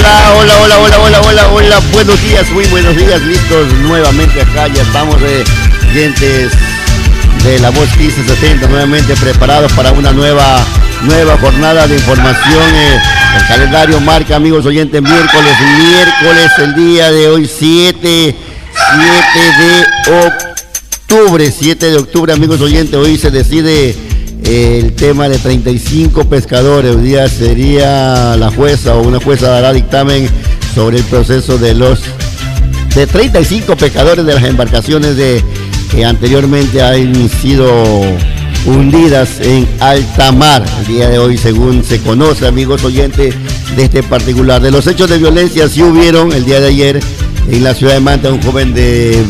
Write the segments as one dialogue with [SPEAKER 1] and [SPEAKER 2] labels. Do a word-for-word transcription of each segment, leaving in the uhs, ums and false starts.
[SPEAKER 1] Hola, hola, hola, hola, hola, hola, hola, buenos días, muy buenos días, listos nuevamente acá, ya estamos de oyentes de La Voz quince setenta, nuevamente preparados para una nueva, nueva jornada de información. Eh, el calendario marca, amigos oyentes, miércoles, miércoles, el día de hoy, siete de octubre, siete de octubre, amigos oyentes, hoy se decide el tema de treinta y cinco pescadores. Hoy día sería la jueza o una jueza dará dictamen sobre el proceso de los de treinta y cinco pescadores de las embarcaciones de que anteriormente han sido hundidas en alta mar. El día de hoy, según se conoce, amigos oyentes, de este particular. De los hechos de violencia sí hubieron el día de ayer en la ciudad de Manta. Un joven de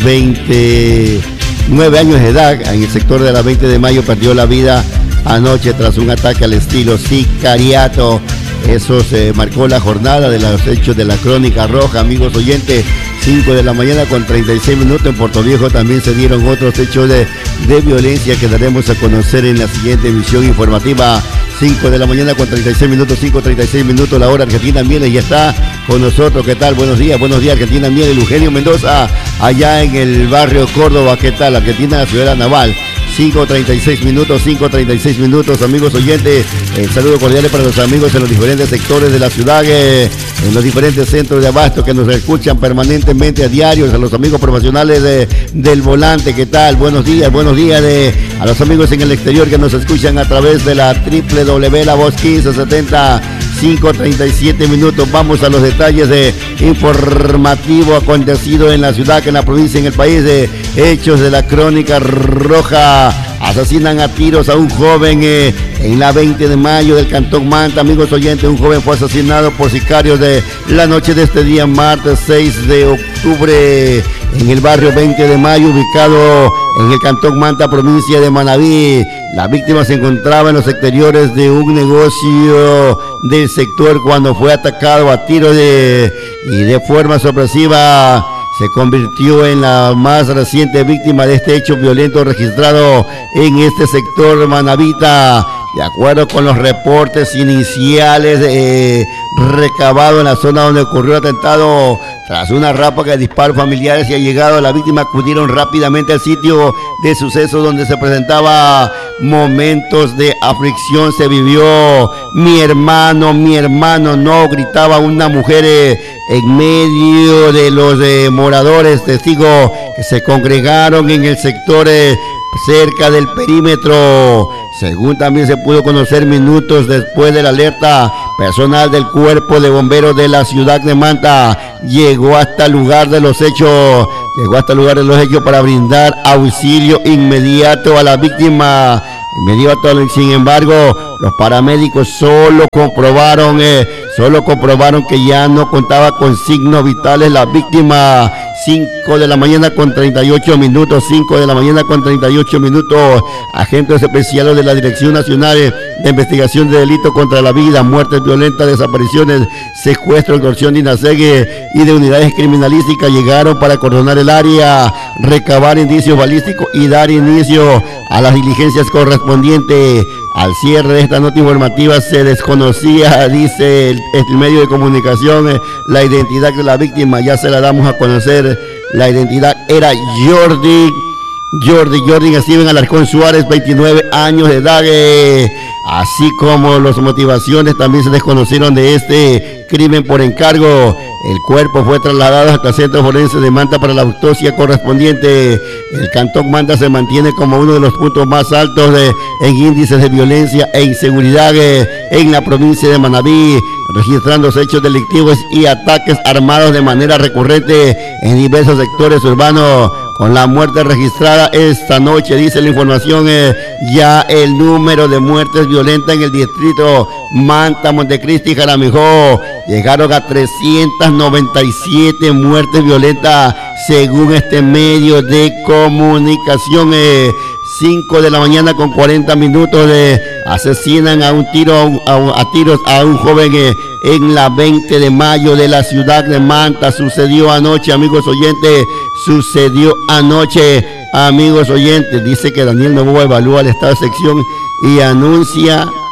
[SPEAKER 1] veintinueve años de edad en el sector de la veinte de mayo perdió la vida anoche tras un ataque al estilo sicariato. Eso se marcó la jornada de los hechos de la Crónica Roja, amigos oyentes. cinco de la mañana con treinta y seis minutos en Puerto Viejo también se dieron otros hechos de, de violencia que daremos a conocer en la siguiente emisión informativa. cinco de la mañana con treinta y seis minutos, cinco treinta y seis minutos, la hora. Argentina Mieles ya está con nosotros. ¿Qué tal? Buenos días, buenos días, Argentina Mieles. Eugenio Mendoza, allá en el barrio Córdoba. ¿Qué tal? Argentina, la ciudad naval. cinco treinta y seis minutos, cinco treinta y seis minutos, amigos oyentes. El saludo cordial para los amigos en los diferentes sectores de la ciudad, eh, en los diferentes centros de abasto que nos escuchan permanentemente a diario, a los amigos profesionales de, del volante. ¿Qué tal? Buenos días, buenos días de, a los amigos en el exterior que nos escuchan a través de la doble u doble u doble u punto la voz quince setenta. cinco treinta y siete minutos. Vamos a los detalles de informativo acontecido en la ciudad, en la provincia, en el país, de hechos de la Crónica Roja. Asesinan a tiros a un joven eh, en la veinte de mayo del Cantón Manta, amigos oyentes. Un joven fue asesinado por sicarios de la noche de este día, martes seis de octubre, en el barrio veinte de mayo, ubicado en el Cantón Manta, provincia de Manabí. La víctima se encontraba en los exteriores de un negocio del sector cuando fue atacado a tiros de, y de forma sorpresiva se convirtió en la más reciente víctima de este hecho violento registrado en este sector manabita. De acuerdo con los reportes iniciales eh, recabados en la zona donde ocurrió el atentado, tras una ráfaga de disparos, familiares y allegados a la víctima acudieron rápidamente al sitio de suceso, donde se presentaba momentos de aflicción. Se vivió: mi hermano, mi hermano, no, gritaba una mujer eh, en medio de los eh, moradores, testigos que se congregaron en el sector eh, cerca del perímetro. Según también se pudo conocer, minutos después de la alerta, personal del Cuerpo de Bomberos de la ciudad de Manta llegó hasta el lugar de los hechos, llegó hasta el lugar de los hechos para brindar auxilio inmediato a la víctima. Inmediato, sin embargo, los paramédicos solo comprobaron, eh, solo comprobaron que ya no contaba con signos vitales la víctima. cinco de la mañana con treinta y ocho minutos, cinco de la mañana con treinta y ocho minutos. Agentes especiales de la Dirección Nacional de Investigación de Delitos contra la Vida, Muertes Violentas, Desapariciones, Secuestro, Extorsión, Dinasegue y de unidades criminalísticas llegaron para coordinar el área, recabar indicios balísticos y dar inicio a las diligencias correspondientes. Al cierre de esta nota informativa se desconocía, dice el, el medio de comunicación, eh, la identidad de la víctima. Ya se la damos a conocer. La identidad era Jordi, Jordi, Jordi Steven Alarcón Suárez, veintinueve años de edad. Eh, así como las motivaciones también se desconocieron de este crimen por encargo. El cuerpo fue trasladado hasta el Centro Forense de Manta para la autopsia correspondiente. El Cantón Manta se mantiene como uno de los puntos más altos de, en índices de violencia e inseguridad eh, en la provincia de Manabí, registrando hechos delictivos y ataques armados de manera recurrente en diversos sectores urbanos. Con la muerte registrada esta noche, dice la información, eh, ya el número de muertes violentas en el distrito Manta, Montecristi y Jaramijó llegaron a trescientas noventa y siete muertes violentas, según este medio de comunicación. Eh, cinco de la mañana con cuarenta minutos de eh, asesinan a un tiro a, a, a tiros a un joven eh, en la veinte de mayo de la ciudad de Manta. Sucedió anoche, amigos oyentes, sucedió anoche, amigos oyentes. Dice que Daniel Novoa evalúa el estado de sección y anuncia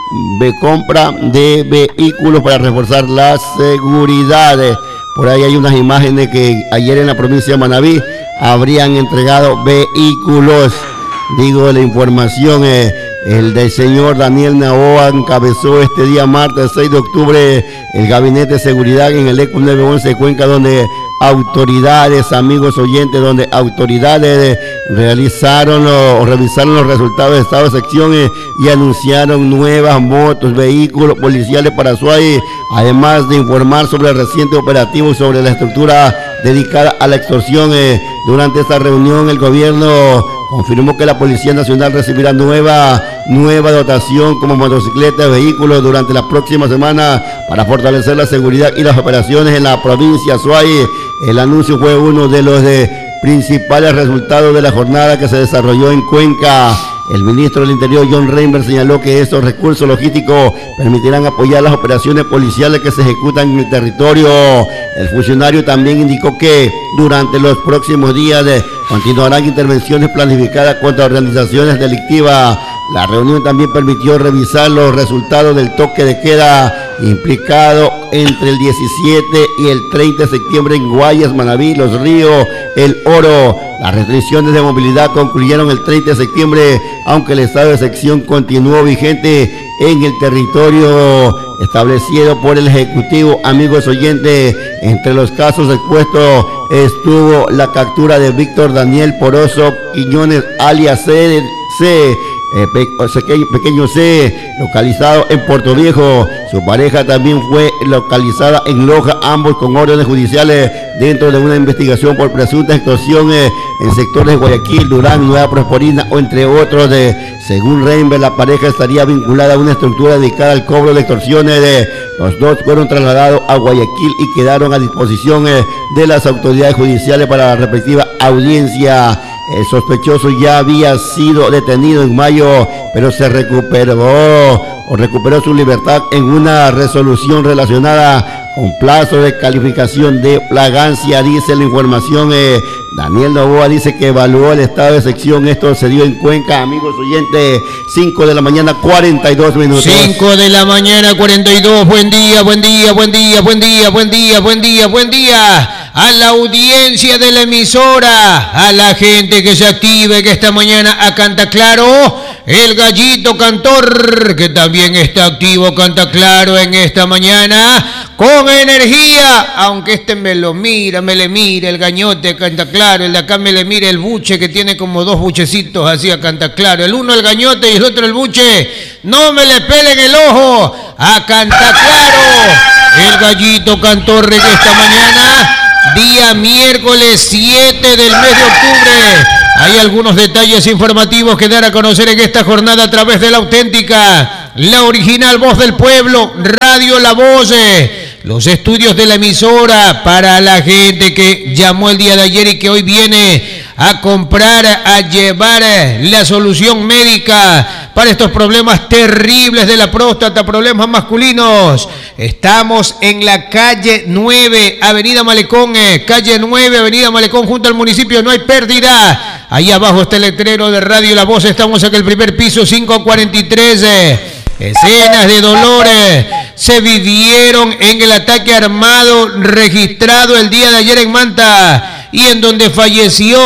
[SPEAKER 1] de compra de vehículos para reforzar la seguridad. Por ahí hay unas imágenes que ayer en la provincia de Manabí habrían entregado vehículos. Digo, la información, eh, el del señor Daniel Noboa encabezó este día martes seis de octubre el Gabinete de Seguridad en el ECO nueve once Cuenca, donde autoridades, amigos oyentes, donde autoridades realizaron o revisaron los resultados de estado de sección eh, y anunciaron nuevas motos, vehículos policiales para Azuay, además de informar sobre el reciente operativo sobre la estructura dedicada a la extorsión. Eh, durante esta reunión el gobierno confirmó que la Policía Nacional recibirá nueva, nueva dotación como motocicletas, vehículos durante la próxima semana para fortalecer la seguridad y las operaciones en la provincia de Azuay. El anuncio fue uno de los de principales resultados de la jornada que se desarrolló en Cuenca. El ministro del Interior, John Reinberg, señaló que estos recursos logísticos permitirán apoyar las operaciones policiales que se ejecutan en el territorio. El funcionario también indicó que durante los próximos días de, continuarán intervenciones planificadas contra organizaciones delictivas. La reunión también permitió revisar los resultados del toque de queda implicado entre el diecisiete y el treinta de septiembre en Guayas, Manabí, Los Ríos, El Oro. Las restricciones de movilidad concluyeron el treinta de septiembre, aunque el estado de sección continuó vigente en el territorio establecido por el Ejecutivo. Amigos oyentes, entre los casos expuestos estuvo la captura de Víctor Daniel Poroso Quiñones, alias C, C Eh, pe pequeño C, localizado en Puerto Viejo. Su pareja también fue localizada en Loja, ambos con órdenes judiciales dentro de una investigación por presunta extorsión eh, en sectores de Guayaquil, Durán, Nueva Prosporina, o entre otros. De, según Reinberg, la pareja estaría vinculada a una estructura dedicada al cobro de extorsiones. De, los dos fueron trasladados a Guayaquil y quedaron a disposición eh, de las autoridades judiciales para la respectiva audiencia. El sospechoso ya había sido detenido en mayo, pero se recuperó o recuperó su libertad en una resolución relacionada con plazo de calificación de flagancia, dice la información. Eh, Daniel Noboa dice que evaluó el estado de sección. Esto se dio en Cuenca, amigos oyentes, cinco de la mañana, cuarenta y dos minutos.
[SPEAKER 2] cinco de la mañana, cuarenta y dos. Buen día, buen día, buen día, buen día, buen día, buen día, buen día. A la audiencia de la emisora, a la gente que se active, que esta mañana a Canta Claro, el gallito cantor, que también está activo, canta claro en esta mañana, con energía, aunque este me lo mira, me le mira, el gañote Canta Claro, el de acá me le mira el buche, que tiene como dos buchecitos así a Canta Claro, el uno el gañote y el otro el buche, no me le pelen el ojo, a Canta Claro, el gallito cantor en esta mañana, día miércoles siete del mes de octubre. Hay algunos detalles informativos que dar a conocer en esta jornada a través de la auténtica, la original voz del pueblo, Radio La Voz, los estudios de la emisora para la gente que llamó el día de ayer y que hoy viene a comprar, a llevar la solución médica para estos problemas terribles de la próstata, problemas masculinos. Estamos en la calle nueve, Avenida Malecón, eh, calle nueve, Avenida Malecón, junto al municipio, no hay pérdida. Ahí abajo está el letrero de Radio La Voz, estamos en el primer piso, cinco cuarenta y tres. Eh. Escenas de dolores se vivieron en el ataque armado registrado el día de ayer en Manta y en donde falleció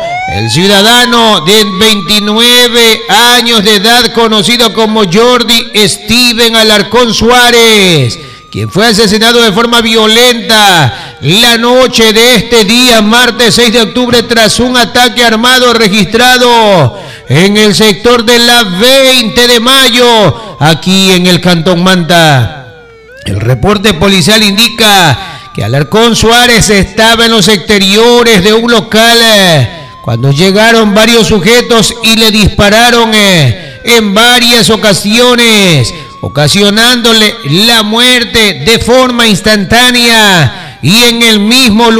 [SPEAKER 2] el ciudadano de veintinueve años de edad conocido como Jordi Steven Alarcón Suárez, quien fue asesinado de forma violenta la noche de este día, martes seis de octubre, tras un ataque armado registrado en el sector de la veinte de mayo, aquí en el Cantón Manta. El reporte policial indica que Alarcón Suárez estaba en los exteriores de un local cuando llegaron varios sujetos y le dispararon en varias ocasiones, ocasionándole la muerte de forma instantánea y en el mismo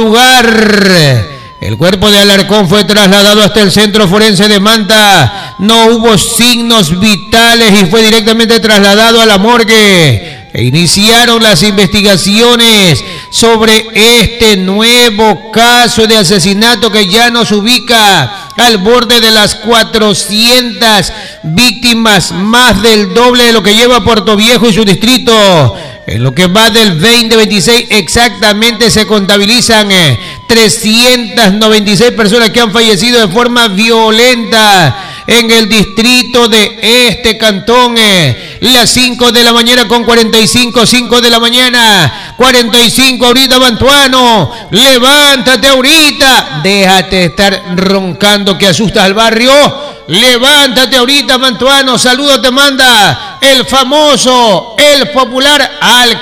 [SPEAKER 2] lugar. El cuerpo de Alarcón fue trasladado hasta el Centro Forense de Manta. No hubo signos vitales y fue directamente trasladado a la morgue. E iniciaron las investigaciones sobre este nuevo caso de asesinato que ya nos ubica al borde de las cuatrocientas víctimas, más del doble de lo que lleva Puerto Viejo y su distrito. En lo que va del veinte veintiséis exactamente se contabilizan eh, trescientas noventa y seis personas que han fallecido de forma violenta en el distrito de este cantón. Eh, las cinco de la mañana con cuarenta y cinco, cinco de la mañana, cuarenta y cinco ahorita, Mantuano. Levántate ahorita, déjate estar roncando que asustas al barrio. Levántate ahorita, Mantuano. Saludos te manda el famoso, el popular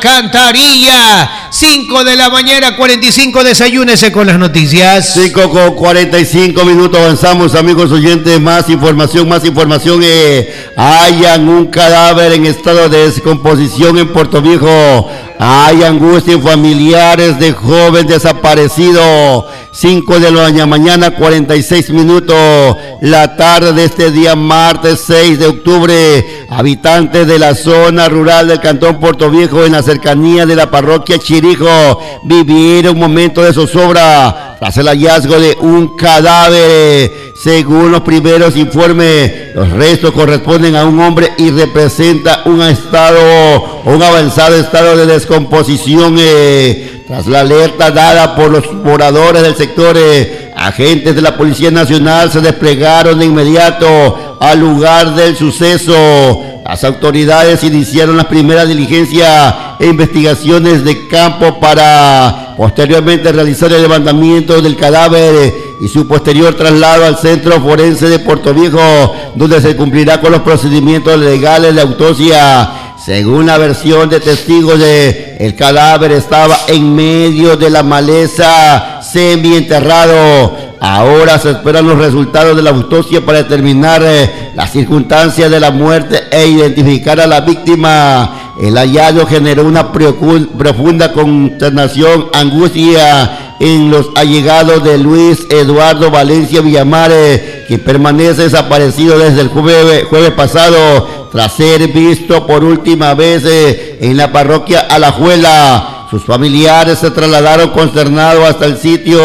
[SPEAKER 2] Alcantarilla. cinco de la mañana, cuarenta y cinco, desayúnese con las noticias.
[SPEAKER 1] cinco con cuarenta y cinco minutos, avanzamos, amigos oyentes. Más información, más información. Eh, hayan un cadáver en estado de descomposición en Puerto Viejo. Hay angustia en familiares de joven desaparecido. cinco de la mañana, cuarenta y seis minutos, la tarde de este día martes seis de octubre, habitantes de la zona rural del cantón Puerto Viejo, en la cercanía de la parroquia Chirijo, vivieron un momento de zozobra tras el hallazgo de un cadáver. Según los primeros informes, los restos corresponden a un hombre y representa un estado, un avanzado estado de descomposición. Eh, tras la alerta dada por los moradores del sector, eh, agentes de la Policía Nacional se desplegaron de inmediato al lugar del suceso. Las autoridades iniciaron las primeras diligencias e investigaciones de campo para posteriormente realizar el levantamiento del cadáver y su posterior traslado al Centro Forense de Puerto Viejo, donde se cumplirá con los procedimientos legales de autopsia. Según la versión de testigos, de, el cadáver estaba en medio de la maleza, semienterrado. Ahora se esperan los resultados de la autopsia para determinar eh, las circunstancias de la muerte e identificar a la víctima. El hallazgo generó una profunda consternación, angustia en los allegados de Luis Eduardo Valencia Villamar, eh, que permanece desaparecido desde el jueves, jueves pasado, tras ser visto por última vez eh, en la parroquia Alajuela. Sus familiares se trasladaron consternados hasta el sitio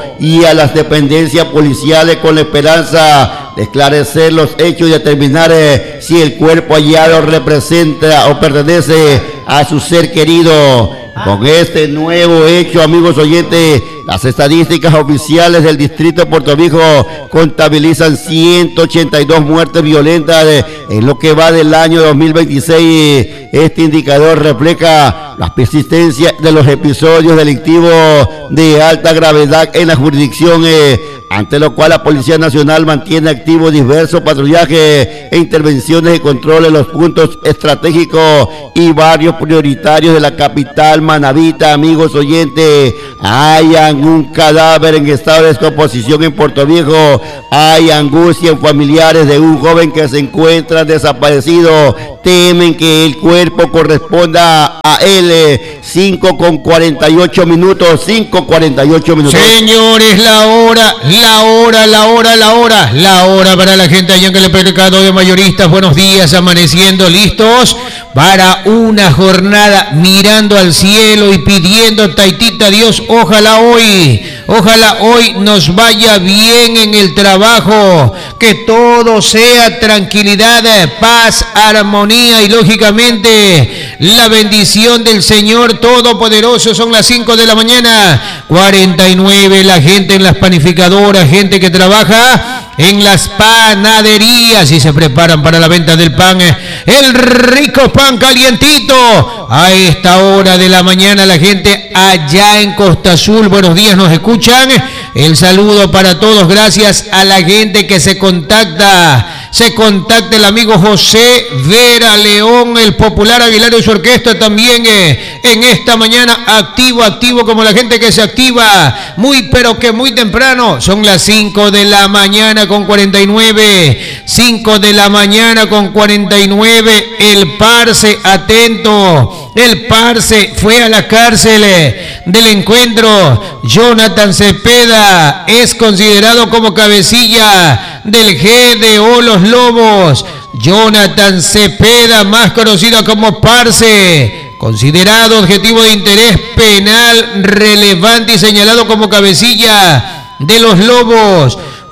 [SPEAKER 1] y a las dependencias policiales con la esperanza de esclarecer los hechos y determinar eh, si el cuerpo hallado representa o pertenece a su ser querido. Con este nuevo hecho, amigos oyentes, las estadísticas oficiales del distrito de Puerto Viejo contabilizan ciento ochenta y dos muertes violentas en lo que va del año dos mil veintiséis. Este indicador refleja la persistencia de los episodios delictivos de alta gravedad en la jurisdicción, eh, ante lo cual la Policía Nacional mantiene activos diversos patrullajes e intervenciones de control en los puntos estratégicos y barrios prioritarios de la capital manabita. Amigos oyentes, hayan un cadáver en estado de descomposición en Puerto Viejo. Hay angustia en familiares de un joven que se encuentra desaparecido. Temen que el cuerpo corresponda a él. cinco con cuarenta y ocho minutos, cinco cuarenta y ocho minutos.
[SPEAKER 2] Señores, la hora, la hora, la hora, la hora, la hora para la gente allá en el mercado de mayoristas. Buenos días, amaneciendo listos para una jornada mirando al cielo y pidiendo taitita a Dios. Ojalá hoy, ojalá hoy nos vaya bien en el trabajo, que todo sea tranquilidad, paz, armonía y lógicamente la bendición del Señor Todopoderoso. Son las cinco de la mañana, cuarenta y nueve, la gente en las panificadoras, gente que trabaja en las panaderías y se preparan para la venta del pan, el rico pan calientito a esta hora de la mañana. La gente allá en Costa Azul, buenos días, nos escuchan. El saludo para todos, gracias a la gente que se contacta. Se contacta el amigo José Vera León, el popular Aguilar y su orquesta también eh, en esta mañana, activo, activo como la gente que se activa, muy pero que muy temprano. Son las cinco de la mañana con cuarenta y nueve, cinco de la mañana con cuarenta y nueve, el parce, atento, el parce fue a la cárcel eh, del encuentro. Jonathan Cepeda es considerado como cabecilla del G D O Los Lobos. Jonathan Cepeda, más conocido como parce, considerado objetivo de interés penal relevante y señalado como cabecilla de Los Lobos,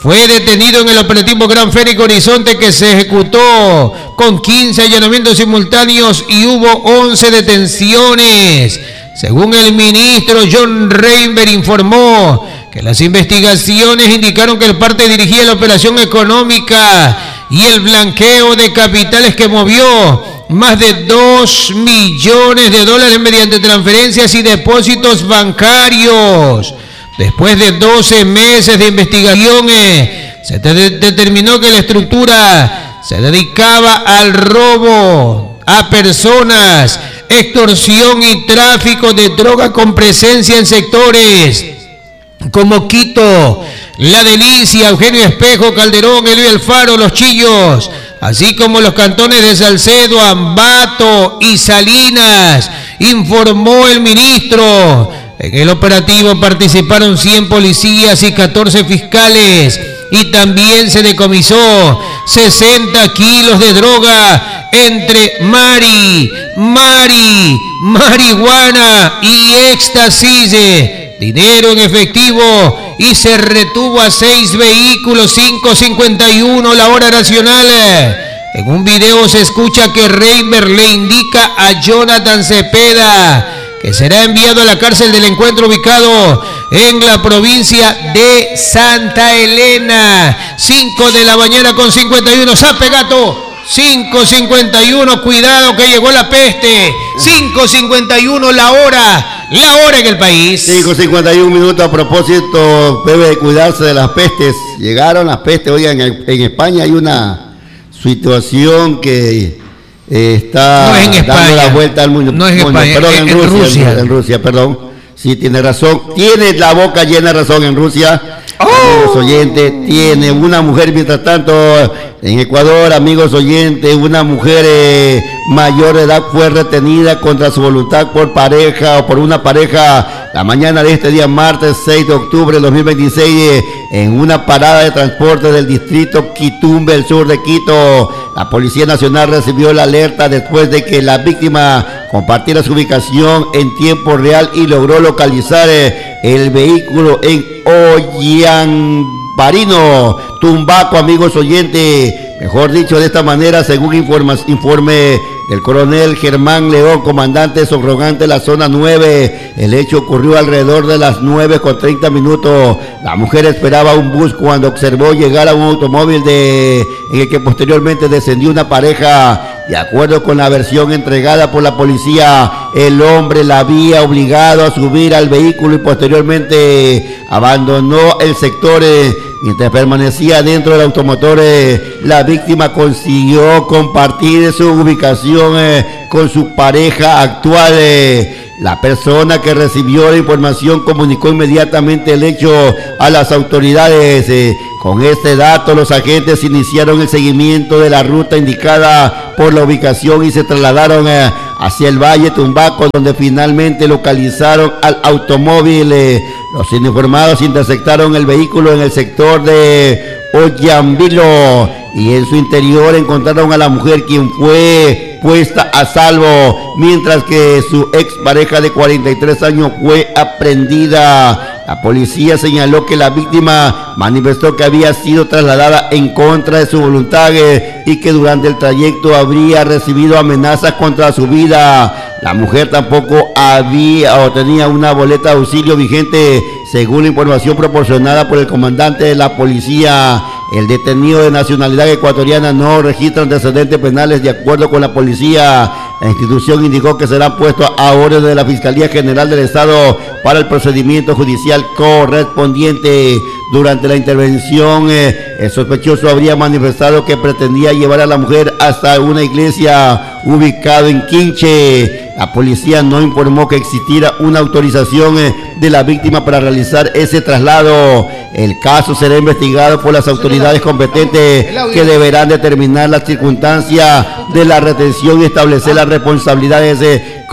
[SPEAKER 2] fue detenido en el operativo Gran Férico Horizonte, que se ejecutó con quince allanamientos simultáneos y hubo once detenciones. Según el ministro John Reinberg, informó que las investigaciones indicaron que el parte dirigía la operación económica y el blanqueo de capitales que movió más de dos millones de dólares mediante transferencias y depósitos bancarios. Después de doce meses de investigaciones, se de- determinó que la estructura se dedicaba al robo a personas, extorsión y tráfico de droga con presencia en sectores como Quito, La Delicia, Eugenio Espejo, Calderón, Eloy Alfaro, Los Chillos, así como los cantones de Salcedo, Ambato y Salinas, informó el ministro. En el operativo participaron cien policías y catorce fiscales y también se decomisó sesenta kilos de droga entre mari, mari, marihuana y éxtasis, dinero en efectivo, y se retuvo a seis vehículos. Cinco cincuenta y uno la hora nacional. En un video se escucha que Reinberg le indica a Jonathan Cepeda que será enviado a la cárcel del encuentro ubicado en la provincia de Santa Elena. cinco de la mañana con cincuenta y uno. ¡Sape, gato! cinco cincuenta y uno, cuidado que llegó la peste. cinco cincuenta y uno la hora, la hora en el país.
[SPEAKER 1] cinco cincuenta y uno minutos. A propósito, debe de cuidarse de las pestes. Llegaron las pestes. Oigan, en, en España hay una situación que eh, está
[SPEAKER 2] no es en
[SPEAKER 1] dando
[SPEAKER 2] España,
[SPEAKER 1] la vuelta al mundo.
[SPEAKER 2] No es en
[SPEAKER 1] Bueno,
[SPEAKER 2] España,
[SPEAKER 1] perdón,
[SPEAKER 2] en,
[SPEAKER 1] en,
[SPEAKER 2] en
[SPEAKER 1] Rusia,
[SPEAKER 2] Rusia.
[SPEAKER 1] En, en Rusia, perdón. Sí, tiene razón. Tiene la boca llena de razón en Rusia.
[SPEAKER 2] ¡Oh!
[SPEAKER 1] Amigos oyentes, tiene una mujer, mientras tanto, en Ecuador, amigos oyentes, una mujer eh, mayor de edad fue retenida contra su voluntad por pareja o por una pareja la mañana de este día, martes seis de octubre de dos mil veintiséis, eh, en una parada de transporte del distrito Quitumbe, el sur de Quito. La Policía Nacional recibió la alerta después de que la víctima compartiera su ubicación en tiempo real y logró localizar eh, el vehículo en Ollambarino, Tumbaco, amigos oyentes. Mejor dicho, de esta manera, según informa, informe del coronel Germán León, comandante subrogante de la zona nueve, el hecho ocurrió alrededor de las nueve con treinta minutos. La mujer esperaba un bus cuando observó llegar a un automóvil de, en el que posteriormente descendió una pareja. De acuerdo con la versión entregada por la policía, el hombre la había obligado a subir al vehículo y posteriormente abandonó el sector. Eh, mientras permanecía dentro del automotor, eh, la víctima consiguió compartir su ubicación eh, con su pareja actual. Eh, La persona que recibió la información comunicó inmediatamente el hecho a las autoridades. Eh, con este dato, los agentes iniciaron el seguimiento de la ruta indicada por la ubicación y se trasladaron eh, hacia el Valle Tumbaco, donde finalmente localizaron al automóvil. Eh, los uniformados interceptaron el vehículo en el sector de Ollambilo y en su interior encontraron a la mujer, quien fue puesta a salvo, mientras que su expareja de cuarenta y tres años fue aprehendida. La policía señaló que la víctima manifestó que había sido trasladada en contra de su voluntad eh, y que durante el trayecto habría recibido amenazas contra su vida. La mujer tampoco había o tenía una boleta de auxilio vigente, según la información proporcionada por el comandante de la policía. El detenido de nacionalidad ecuatoriana no registra antecedentes penales. De acuerdo con la policía, la institución indicó que será puesto a orden de la Fiscalía General del Estado para el procedimiento judicial correspondiente. Durante la intervención, eh, el sospechoso habría manifestado que pretendía llevar a la mujer hasta una iglesia ubicada en Quinche. La policía no informó que existiera una autorización eh, de la víctima para realizar ese traslado. El caso será investigado por las autoridades competentes, que deberán determinar las circunstancias de la retención y establecer las responsabilidades eh,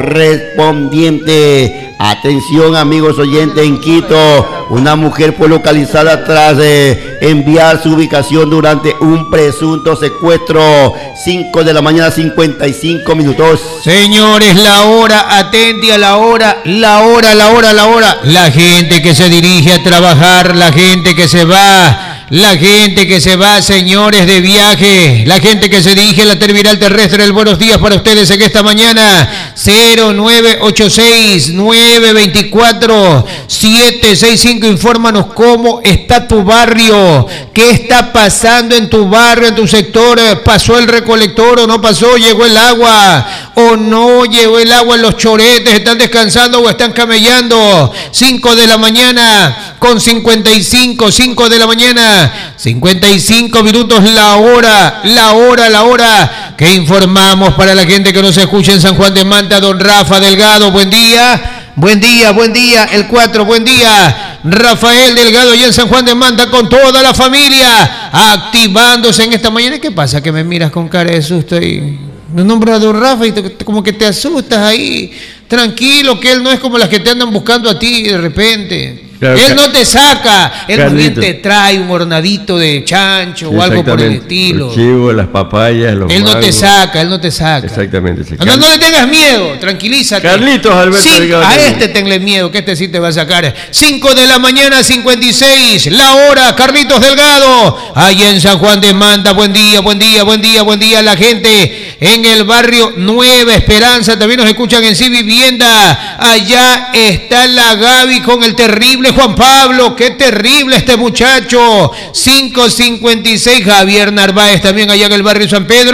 [SPEAKER 1] correspondientes. Atención, amigos oyentes, en Quito, una mujer fue localizada tras eh, enviar su ubicación durante un presunto secuestro. cinco de la mañana, cincuenta y cinco minutos.
[SPEAKER 2] Señores, la hora, atente a la hora, la hora, la hora, la hora. La gente que se dirige a trabajar, la gente que se va, la gente que se va, señores, de viaje, la gente que se dirige a la terminal terrestre, el buenos días para ustedes en esta mañana. Cero nueve ocho seis, nueve dos cuatro, siete seis cinco, infórmanos cómo está tu barrio, qué está pasando en tu barrio, en tu sector. ¿Pasó el recolector o no pasó? ¿Llegó el agua o no llegó el agua? En los choretes están descansando o están camellando. Cinco de la mañana con cincuenta y cinco, cinco de la mañana, cincuenta y cinco minutos, la hora, la hora, la hora que informamos para la gente que nos escucha en San Juan de Manta. Don Rafa Delgado, buen día, buen día, buen día, el cuatro, buen día. Rafael Delgado ya en San Juan de Manta con toda la familia activándose en esta mañana. ¿Qué pasa que me miras con cara de susto y me nombra a don Rafa y te, como que te asustas ahí? Tranquilo, que él no es como las que te andan buscando a ti de repente. Claro, él no te saca, él más bien te trae un hornadito de chancho o algo por el estilo. Los
[SPEAKER 3] chivos, las papayas, los
[SPEAKER 2] Él
[SPEAKER 3] mangos.
[SPEAKER 2] no te saca, él no te saca.
[SPEAKER 3] Exactamente. Sí.
[SPEAKER 2] No, no le tengas miedo, tranquilízate.
[SPEAKER 3] Carlitos Alberto
[SPEAKER 2] sí,
[SPEAKER 3] Delgado.
[SPEAKER 2] A este tenle miedo, que este sí te va a sacar. cinco de la mañana, cincuenta y seis, la hora, Carlitos Delgado, allá en San Juan de Manta. Buen día, buen día, buen día, buen día. La gente en el barrio Nueva Esperanza, también nos escuchan en Sí Vivienda. Allá está la Gaby con el terrible Juan Pablo, qué terrible este muchacho. Cinco cincuenta y seis, Javier Narváez también allá en el barrio San Pedro,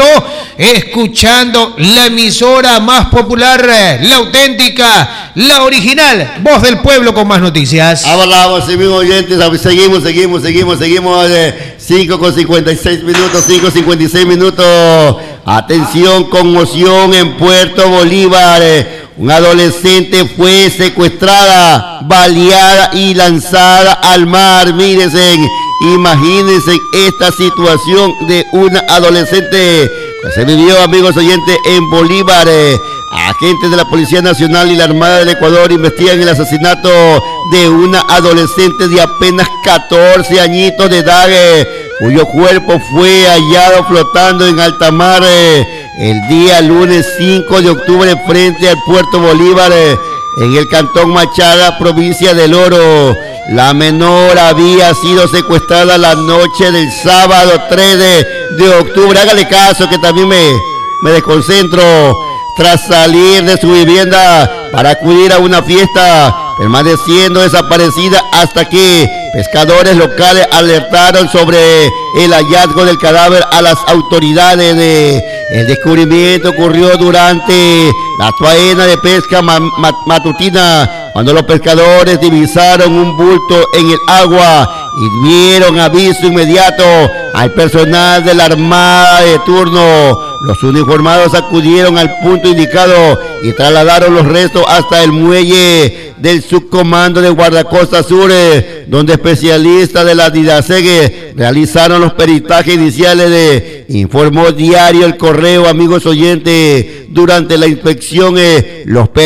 [SPEAKER 2] escuchando la emisora más popular, la auténtica, la original, Voz del Pueblo, con más noticias.
[SPEAKER 1] Hablamos, seguimos oyentes, seguimos, seguimos, seguimos, seguimos, eh, cinco con cincuenta y seis minutos, cinco cincuenta y seis minutos. Atención, conmoción en Puerto Bolívar. Eh, Un adolescente fue secuestrada, baleada y lanzada al mar. Mírense, imagínense esta situación de una adolescente que se vivió, amigos oyentes, en Bolívar. Eh, agentes de la Policía Nacional y la Armada del Ecuador investigan el asesinato de una adolescente de apenas catorce añitos de edad, eh, cuyo cuerpo fue hallado flotando en alta mar eh, el día lunes cinco de octubre frente al Puerto Bolívar, eh, en el cantón Machada, provincia del Oro. La menor había sido secuestrada la noche del sábado tres de octubre. Hágale caso que también me, me desconcentro. Tras salir de su vivienda para acudir a una fiesta, permaneciendo desaparecida hasta que pescadores locales alertaron sobre el hallazgo del cadáver a las autoridades. De, el descubrimiento ocurrió durante la faena de pesca ma, ma, matutina, cuando los pescadores divisaron un bulto en el agua y dieron aviso inmediato al personal de la Armada de turno. Los uniformados acudieron al punto indicado y trasladaron los restos hasta el muelle del subcomando de Guardacosta Sur, donde especialistas de la DIDASEG realizaron los peritajes iniciales, de informó Diario El Correo, amigos oyentes. Durante la inspección, eh, los